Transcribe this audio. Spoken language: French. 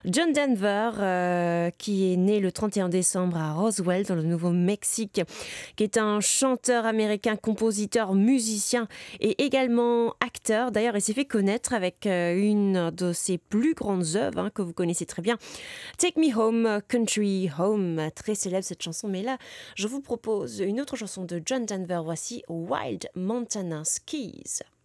John Denver, qui est né le 31 décembre à Roswell, dans le Nouveau-Mexique, qui est un chanteur américain, compositeur, musicien et également acteur. D'ailleurs, il s'est fait connaître avec une de ses plus grandes œuvres, que vous connaissez très bien, Take Me Home, Country Home, très célèbre cette chanson. Mais là, je vous propose une autre chanson de John Denver. Voici Wild Montana Skies.